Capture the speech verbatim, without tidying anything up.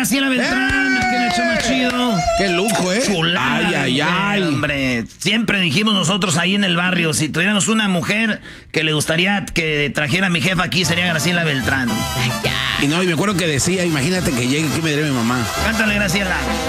Graciela Beltrán, aquí en el show más chido. ¡Qué lujo, eh! Chulada, ¡Ay, ay, ay! Hombre, siempre dijimos nosotros ahí en el barrio, si tuviéramos una mujer que le gustaría que trajera a mi jefa aquí, sería Graciela Beltrán. Y no, y me acuerdo que decía, imagínate que llegue aquí y me diré mi mamá. Cántale, Graciela.